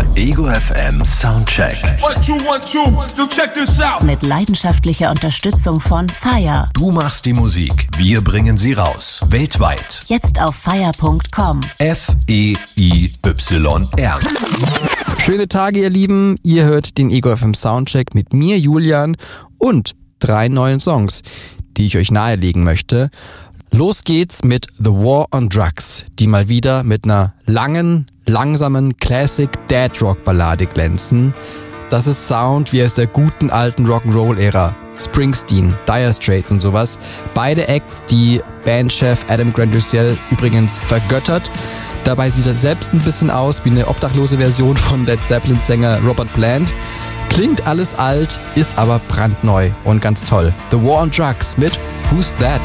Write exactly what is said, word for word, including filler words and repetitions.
Der Ego F M Soundcheck. One, two, one, two. So check this out. Mit leidenschaftlicher Unterstützung von Fire. Du machst die Musik, wir bringen sie raus. Weltweit. Jetzt auf fire punkt com. F E I Y R. Schöne Tage, ihr Lieben. Ihr hört den Ego F M Soundcheck mit mir, Julian, und drei neuen Songs, die ich euch nahelegen möchte. Los geht's mit The War on Drugs, die mal wieder mit einer langen, langsamen Classic Dead Rock Ballade glänzen. Das ist Sound wie aus der guten alten Rock'n'Roll-Ära. Springsteen, Dire Straits und sowas. Beide Acts, die Bandchef Adam Grant-Dussel übrigens vergöttert. Dabei sieht er selbst ein bisschen aus wie eine obdachlose Version von Led Zeppelin-Sänger Robert Plant. Klingt alles alt, ist aber brandneu und ganz toll. The War on Drugs mit Who's That?